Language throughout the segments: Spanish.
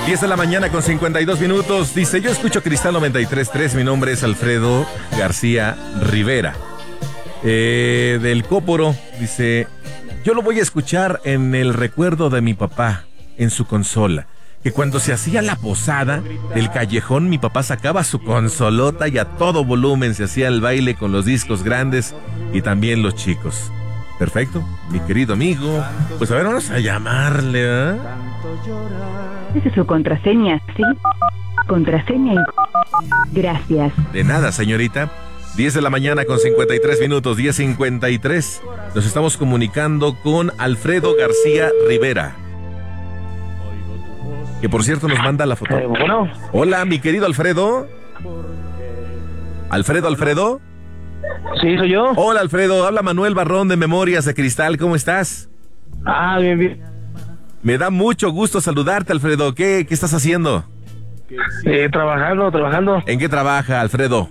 10 de la mañana con 52 minutos. Dice, yo escucho Cristal 93.3. Mi nombre es Alfredo García Rivera. Del Cóporo. Dice, yo lo voy a escuchar en el recuerdo de mi papá, en su consola. Que cuando se hacía la posada del callejón, mi papá sacaba su consolota y a todo volumen se hacía el baile con los discos grandes y también los chicos. Perfecto, mi querido amigo. Pues a ver, vamos a llamarle, ¿eh? Esa es su contraseña, ¿sí? Contraseña y... Gracias. De nada, señorita. 10 de la mañana con 53 minutos, 10:53. Nos estamos comunicando con Alfredo García Rivera. Que por cierto nos manda la foto. Bueno. Hola, mi querido Alfredo. ¿Alfredo? Sí, soy yo. Hola, Alfredo. Habla Manuel Barrón de Memorias de Cristal. ¿Cómo estás? Bien, bien. Me da mucho gusto saludarte, Alfredo. ¿Qué estás haciendo? Trabajando. ¿En qué trabaja, Alfredo?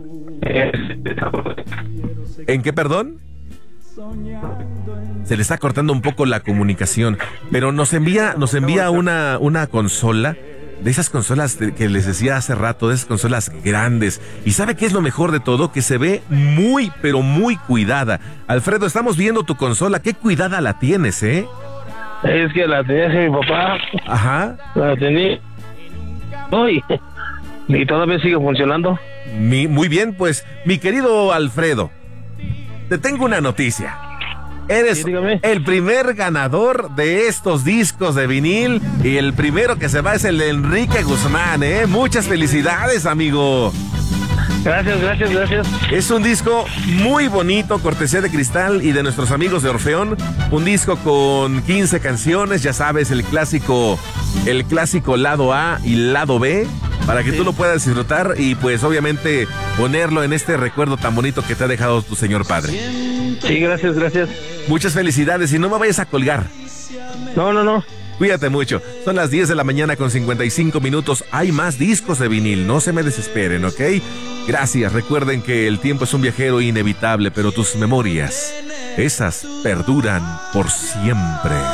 ¿En qué, perdón? Se le está cortando un poco la comunicación, pero nos envía una consola, de esas consolas que les decía hace rato, de esas consolas grandes. ¿Y sabe qué es lo mejor de todo? Que se ve muy, pero muy cuidada. Alfredo, estamos viendo tu consola, qué cuidada la tienes, ¿eh? Es que la tenía mi papá. Ajá. La tenía. Uy. Y todavía sigue funcionando. Muy bien, pues, mi querido Alfredo, te tengo una noticia. Eres el primer ganador de estos discos de vinil y el primero que se va es el de Enrique Guzmán, ¿eh? Muchas felicidades, amigo. Gracias. Es un disco muy bonito, cortesía de Cristal y de nuestros amigos de Orfeón. Un disco con 15 canciones, ya sabes, el clásico lado A y lado B, para que tú lo puedas disfrutar y pues obviamente ponerlo en este recuerdo tan bonito que te ha dejado tu señor padre. Sí, gracias. Muchas felicidades y no me vayas a colgar. No. Cuídate mucho. Son las 10 de la mañana con 55 minutos. Hay más discos de vinil, no se me desesperen, ¿ok? Gracias. Recuerden que el tiempo es un viajero inevitable, pero tus memorias, esas perduran por siempre.